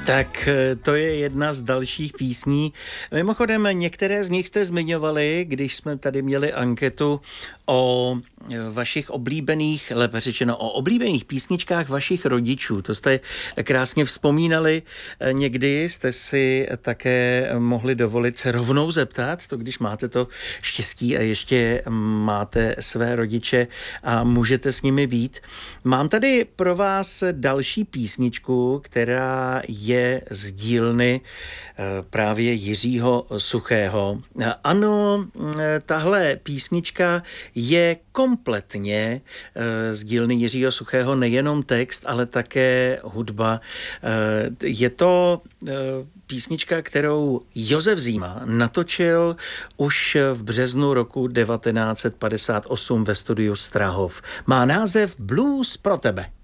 Tak to je jedna z dalších písní. Mimochodem, některé z nich jste zmiňovali, když jsme tady měli anketu o vašich oblíbených, lépe řečeno o oblíbených písničkách vašich rodičů. To jste krásně vzpomínali. Někdy jste si také mohli dovolit se rovnou zeptat, to když máte to štěstí a ještě máte své rodiče a můžete s nimi být. Mám tady pro vás další písničku, která je z dílny právě Jiřího Suchého. Ano, tahle písnička je kompletně z dílny Jiřího Suchého, nejenom text, ale také hudba. Je to písnička, kterou Josef Zima natočil už v březnu roku 1958 ve studiu Strahov. Má název Blues pro tebe.